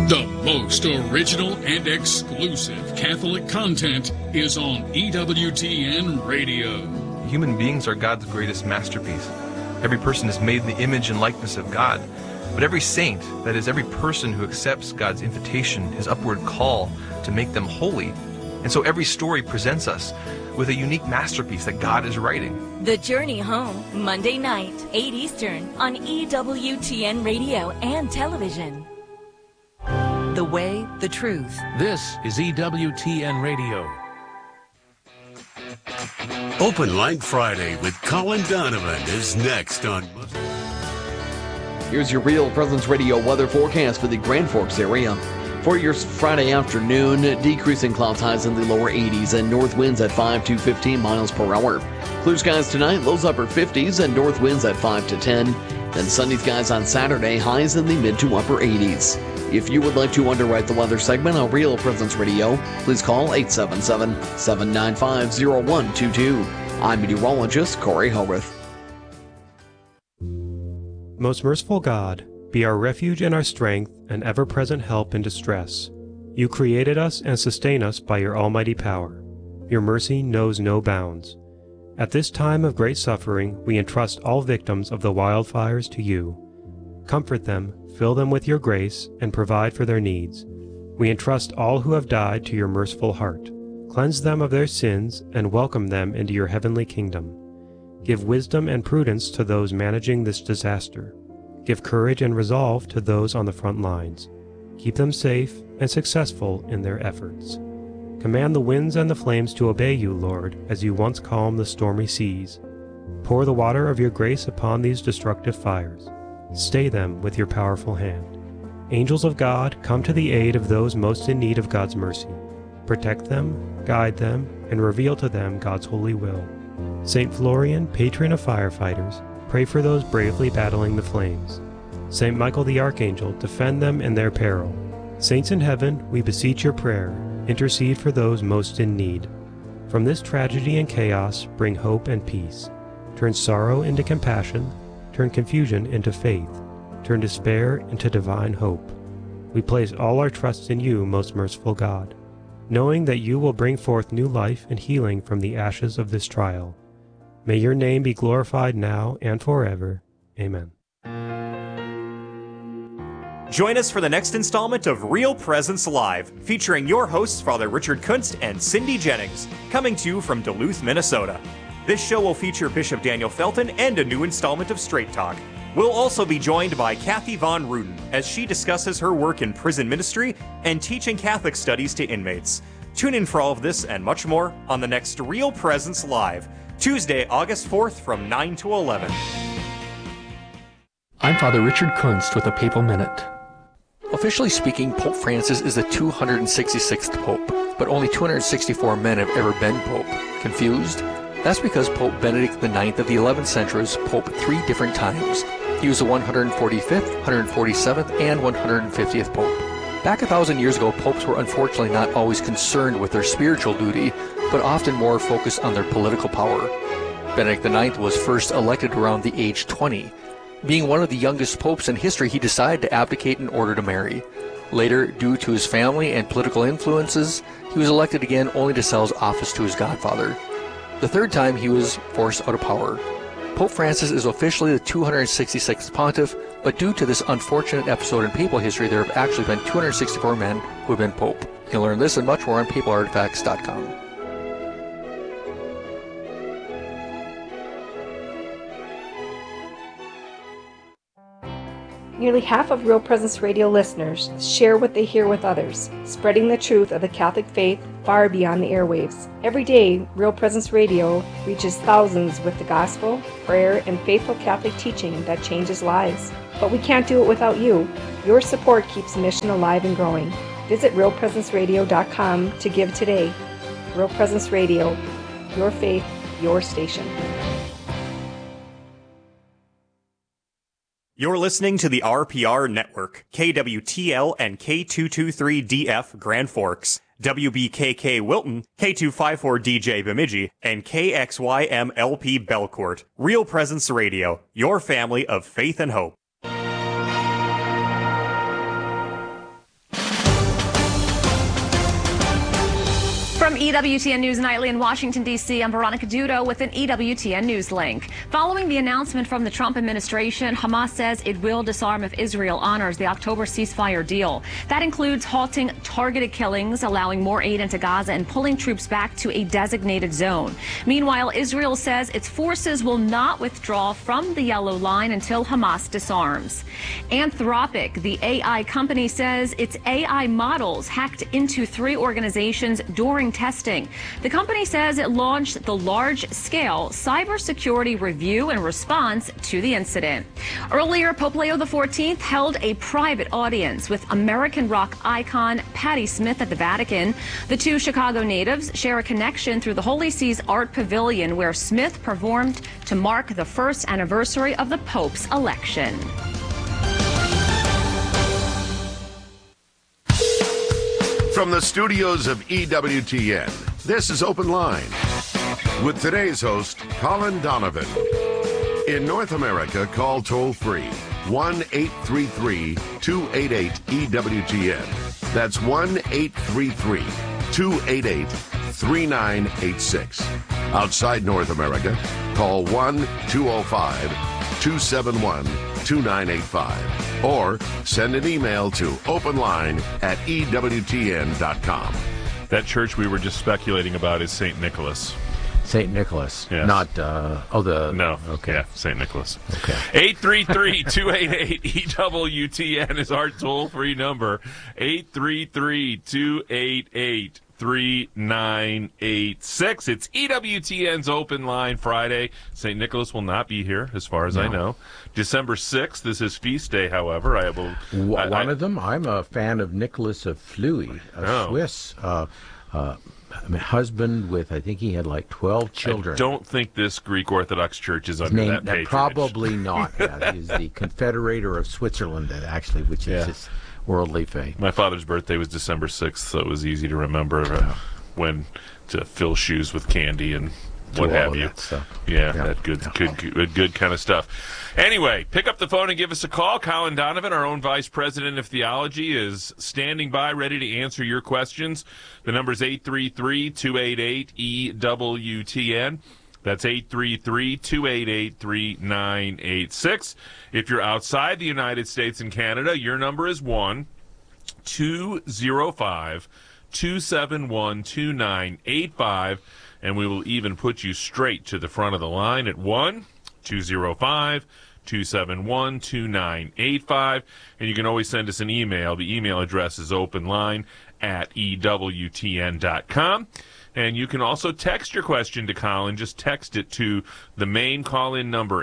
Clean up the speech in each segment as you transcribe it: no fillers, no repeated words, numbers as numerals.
The most original and exclusive Catholic content is on EWTN Radio. Human beings are God's greatest masterpiece. Every person is made in the image and likeness of God. But every saint, that is, every person who accepts God's invitation, his upward call to make them holy. And so every story presents us with a unique masterpiece that God is writing. The Journey Home, Monday night, 8 Eastern, on EWTN Radio and television. The way, the truth. This is EWTN Radio. Open Line Friday with Colin Donovan is next on... Here's your Real Presence Radio weather forecast for the Grand Forks area. For your Friday afternoon, decreasing cloud highs in the lower 80s and north winds at 5 to 15 miles per hour. Clear skies tonight, lows upper 50s and north winds at 5 to 10. Then sunny skies on Saturday, highs in the mid to upper 80s. If you would like to underwrite the weather segment on Real Presence Radio, please call 877-795-0122. I'm meteorologist Corey Howarth. Most merciful God, be our refuge and our strength and ever-present help in distress. You created us and sustain us by your almighty power. Your mercy knows no bounds. At this time of great suffering, we entrust all victims of the wildfires to you. Comfort them, fill them with your grace, and provide for their needs. We entrust all who have died to your merciful heart. Cleanse them of their sins and welcome them into your heavenly kingdom. Give wisdom and prudence to those managing this disaster. Give courage and resolve to those on the front lines. Keep them safe and successful in their efforts. Command the winds and the flames to obey you, Lord, as you once calmed the stormy seas. Pour the water of your grace upon these destructive fires. Stay them with your powerful hand. Angels of God, come to the aid of those most in need of God's mercy. Protect them, guide them, and reveal to them God's holy will. Saint Florian, patron of firefighters, pray for those bravely battling the flames. Saint Michael the Archangel, defend them in their peril. Saints in heaven, we beseech your prayer. Intercede for those most in need. From this tragedy and chaos, bring hope and peace. Turn sorrow into compassion. Turn confusion into faith. Turn despair into divine hope. We place all our trust in you, most merciful God, knowing that you will bring forth new life and healing from the ashes of this trial. May your name be glorified now and forever. Amen. Join us for the next installment of Real Presence Live, featuring your hosts, Father Richard Kunst and Cindy Jennings, coming to you from Duluth, Minnesota. This show will feature Bishop Daniel Felton and a new installment of Straight Talk. We'll also be joined by Kathy Von Ruden as she discusses her work in prison ministry and teaching Catholic studies to inmates. Tune in for all of this and much more on the next Real Presence Live, Tuesday, August 4th from 9 to 11. I'm Father Richard Kunst with a Papal Minute. Officially speaking, Pope Francis is the 266th Pope, but only 264 men have ever been Pope. Confused? That's because Pope Benedict IX of the 11th century was Pope 3 different times. He was the 145th, 147th, and 150th Pope. Back 1,000 years ago, popes were unfortunately not always concerned with their spiritual duty, but often more focused on their political power. Benedict IX was first elected around the age 20. Being one of the youngest popes in history, he decided to abdicate in order to marry. Later, due to his family and political influences, he was elected again only to sell his office to his godfather. The third time, he was forced out of power. Pope Francis is officially the 266th pontiff, but due to this unfortunate episode in papal history, there have actually been 264 men who have been pope. You'll learn this and much more on papalartifacts.com. Nearly half of Real Presence Radio listeners share what they hear with others, spreading the truth of the Catholic faith far beyond the airwaves. Every day, Real Presence Radio reaches thousands with the gospel, prayer, and faithful Catholic teaching that changes lives. But we can't do it without you. Your support keeps the mission alive and growing. Visit realpresenceradio.com to give today. Real Presence Radio, your faith, your station. You're listening to the RPR Network, KWTL and K223DF Grand Forks, WBKK Wilton, K254DJ Bemidji, and KXYMLP Belcourt. Real Presence Radio, your family of faith and hope. From EWTN News Nightly in Washington, D.C., I'm Veronica Dudo with an EWTN News link. Following the announcement from the Trump administration, Hamas says it will disarm if Israel honors the October ceasefire deal. That includes halting targeted killings, allowing more aid into Gaza, and pulling troops back to a designated zone. Meanwhile, Israel says its forces will not withdraw from the yellow line until Hamas disarms. Anthropic, the AI company, says its AI models hacked into 3 organizations during testing. The company says it launched the large-scale cybersecurity review in response to the incident. Earlier, Pope Leo XIV held a private audience with American rock icon Patti Smith at the Vatican. The 2 Chicago natives share a connection through the Holy See's Art Pavilion, where Smith performed to mark the first anniversary of the Pope's election. From the studios of EWTN, this is Open Line with today's host, Colin Donovan. In North America, call toll-free 1-833-288-EWTN. That's 1-833-288-3986. Outside North America, call 1-205-271-2985. Or send an email to openline@EWTN.com. That church we were just speculating about is St. Nicholas. St. Nicholas. Yes. Not, No. Okay. Yeah, St. Nicholas. Okay. 833-288-EWTN is our toll-free number. 833-288-3986. It's EWTN's Open Line Friday. St. Nicholas will not be here, as far as I know. December 6th is his feast day, however. One of them, I'm a fan of Nicholas of Fleury, a Swiss husband with, I think he had like 12 children. I don't think this Greek Orthodox Church is under that patronage. Probably not. Yeah, he's the Confederator of Switzerland, actually, which is his worldly faith. My father's birthday was December 6th, so it was easy to remember when to fill shoes with candy and what have you. That good kind of stuff. Anyway, pick up the phone and give us a call. Colin Donovan, our own Vice President of Theology, is standing by, ready to answer your questions. The number is 833-288-EWTN. That's 833-288-3986. If you're outside the United States and Canada, your number is 1-205-271-2985. And we will even put you straight to the front of the line at 1-205-271-2985. And you can always send us an email. The email address is openline@EWTN.com. And you can also text your question to Colin. Just text it to the main call-in number,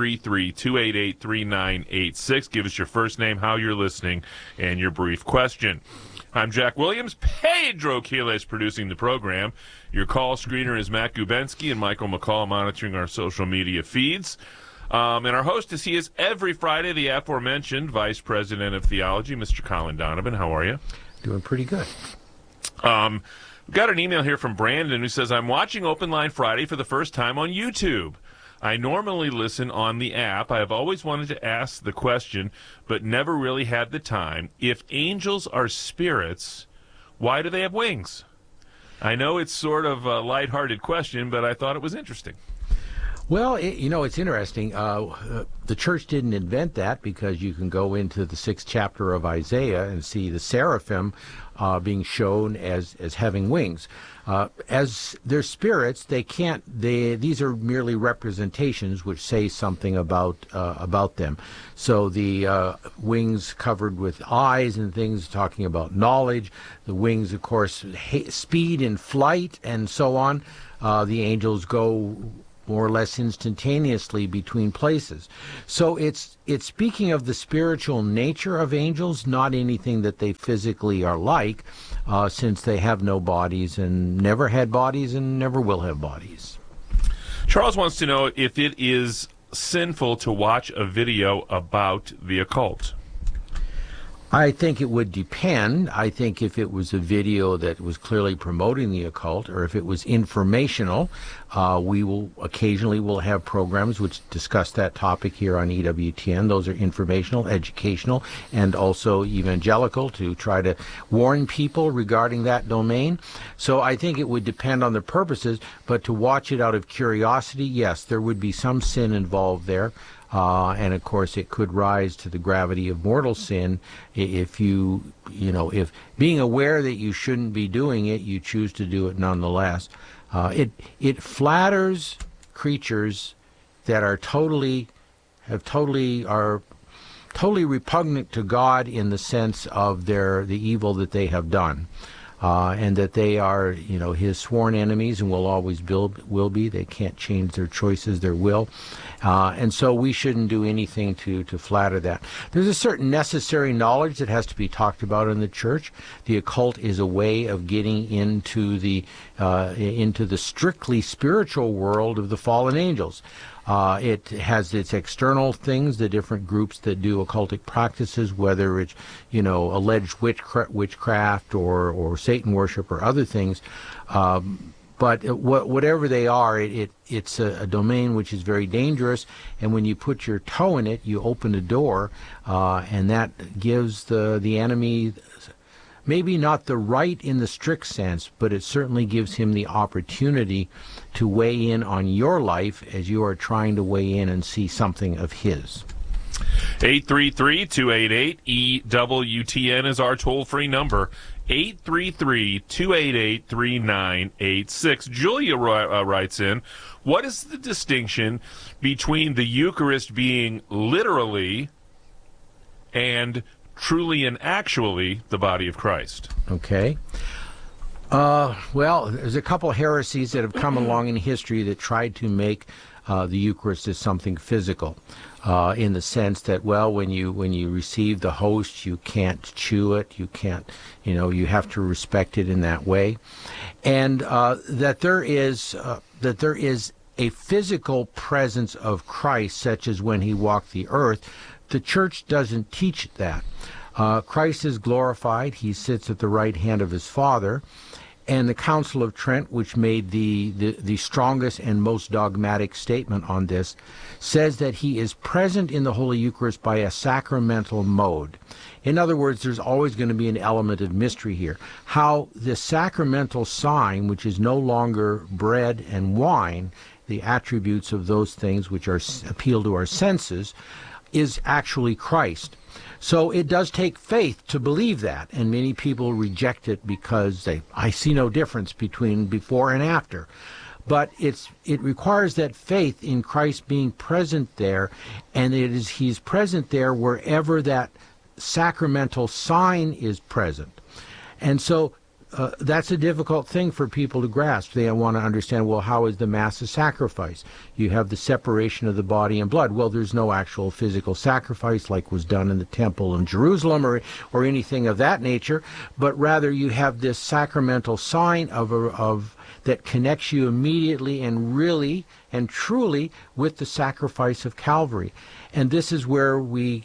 833-288-3986. Give us your first name, how you're listening, and your brief question. I'm Jack Williams. Pedro Quiles producing the program. Your call screener is Matt Gubensky and Michael McCall monitoring our social media feeds. And our hostess, he is every Friday, the aforementioned Vice President of Theology, Mr. Colin Donovan. How are you? Doing pretty good. We've got an email here from Brandon who says, I'm watching Open Line Friday for the first time on YouTube. I normally listen on the app. I have always wanted to ask the question, but never really had the time. If angels are spirits, why do they have wings? I know it's sort of a lighthearted question, but I thought it was interesting. Well, it's interesting. The church didn't invent that, because you can go into the 6th chapter of Isaiah and see the seraphim being shown as having wings. As they're spirits, these are merely representations which say something about them. So the wings covered with eyes and things talking about knowledge, the wings, of course, speed in flight and so on. The angels go more or less instantaneously between places. So it's speaking of the spiritual nature of angels, not anything that they physically are like, since they have no bodies and never had bodies and never will have bodies. Charles wants to know if it is sinful to watch a video about the occult. I think it would depend. I think if it was a video that was clearly promoting the occult, or if it was informational, we will occasionally have programs which discuss that topic here on EWTN. Those are informational, educational, and also evangelical, to try to warn people regarding that domain. So I think it would depend on the purposes, but to watch it out of curiosity, yes, there would be some sin involved there. And of course, it could rise to the gravity of mortal sin if if being aware that you shouldn't be doing it, you choose to do it nonetheless. It flatters creatures that are totally repugnant to God in the sense of the evil that they have done. And that they are, his sworn enemies and will always will be. They can't change their choices, their will. And so we shouldn't do anything to flatter that. There's a certain necessary knowledge that has to be talked about in the church. The occult is a way of getting into the strictly spiritual world of the fallen angels. It has its external things, the different groups that do occultic practices, whether it's, alleged witchcraft or Satan worship or other things. But whatever they are, it's a domain which is very dangerous. And when you put your toe in it, you open a door, and that gives the enemy maybe not the right in the strict sense, but it certainly gives him the opportunity to weigh in on your life as you are trying to weigh in and see something of his. 833-288-EWTN is our toll-free number. 833-288-3986. Julia writes in, what is the distinction between the Eucharist being literally and truly and actually the body of Christ? Okay. Well, there's a couple heresies that have come along in history that tried to make the Eucharist as something physical, in the sense that, when you receive the host, you can't chew it, you can't, you have to respect it in that way, and that there is a physical presence of Christ, such as when he walked the earth. The church doesn't teach that. Christ is glorified. He sits at the right hand of his Father. And the Council of Trent, which made the strongest and most dogmatic statement on this, says that he is present in the Holy Eucharist by a sacramental mode. In other words, there's always going to be an element of mystery here. How the sacramental sign, which is no longer bread and wine, the attributes of those things which appeal to our senses, is actually Christ. So it does take faith to believe that, and many people reject it because I see no difference between before and after. But it requires that faith in Christ being present there, and he's present there wherever that sacramental sign is present. And so that's a difficult thing for people to grasp. They want to understand, how is the Mass a sacrifice? You have the separation of the body and blood. Well, there's no actual physical sacrifice like was done in the temple in Jerusalem or anything of that nature, but rather you have this sacramental sign of that connects you immediately and really and truly with the sacrifice of Calvary. And this is where we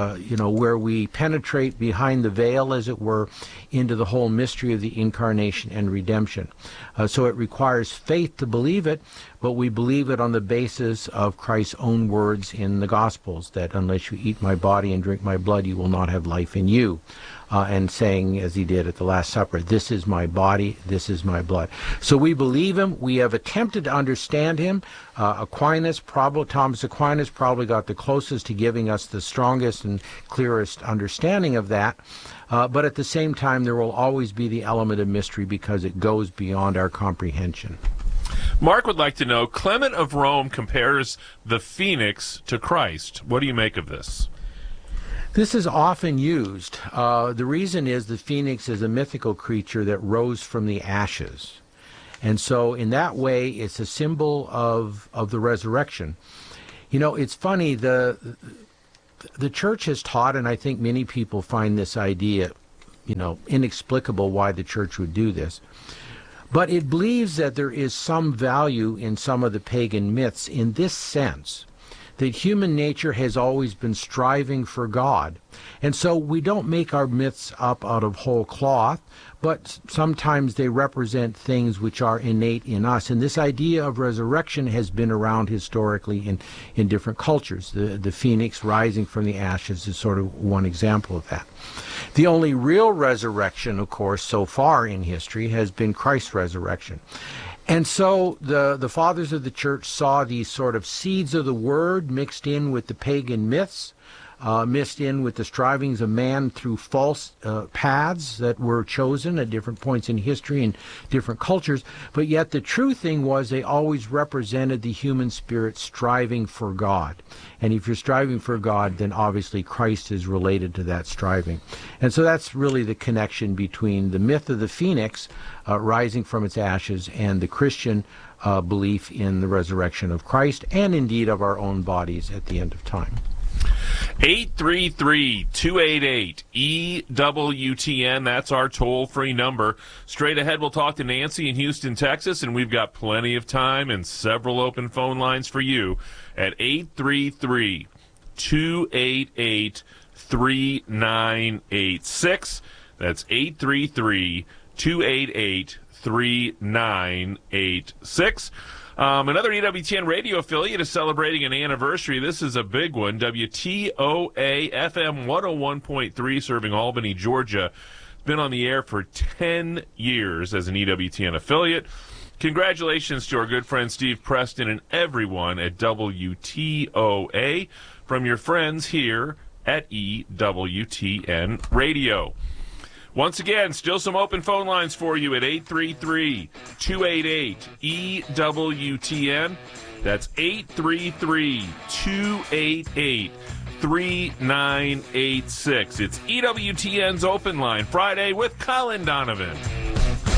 penetrate behind the veil, as it were, into the whole mystery of the incarnation and redemption. So it requires faith to believe it, but we believe it on the basis of Christ's own words in the Gospels, that unless you eat my body and drink my blood, you will not have life in you. And saying, as he did at the Last Supper, this is my body, this is my blood. So we believe him. We have attempted to understand him. Thomas Aquinas probably got the closest to giving us the strongest and clearest understanding of that. But at the same time, there will always be the element of mystery because it goes beyond our comprehension. Mark would like to know, Clement of Rome compares the phoenix to Christ. What do you make of this? This is often used. The reason is the phoenix is a mythical creature that rose from the ashes. And so in that way, it's a symbol of the resurrection. It's funny, the church has taught, and I think many people find this idea, inexplicable why the church would do this. But it believes that there is some value in some of the pagan myths in this sense, that human nature has always been striving for God. And so we don't make our myths up out of whole cloth, but sometimes they represent things which are innate in us. And this idea of resurrection has been around historically in different cultures. The phoenix rising from the ashes is sort of one example of that. The only real resurrection, of course, so far in history has been Christ's resurrection. And so the fathers of the church saw these sort of seeds of the word mixed in with the pagan myths, mixed in with the strivings of man through false paths that were chosen at different points in history and different cultures. But yet the true thing was they always represented the human spirit striving for God. And if you're striving for God, then obviously Christ is related to that striving. And so that's really the connection between the myth of the phoenix rising from its ashes and the Christian belief in the resurrection of Christ and indeed of our own bodies at the end of time. 833-288-EWTN. That's our toll-free number. Straight ahead, we'll talk to Nancy in Houston, Texas, and we've got plenty of time and several open phone lines for you at 833-288-3986. That's 833-288-3986. Another EWTN radio affiliate is celebrating an anniversary. This is a big one. WTOA FM 101.3, serving Albany, Georgia. It's been on the air for 10 years as an EWTN affiliate. Congratulations to our good friend Steve Preston and everyone at WTOA from your friends here at EWTN Radio. Once again, still some open phone lines for you at 833-288-EWTN. That's 833-288-3986. It's EWTN's Open Line Friday with Colin Donovan.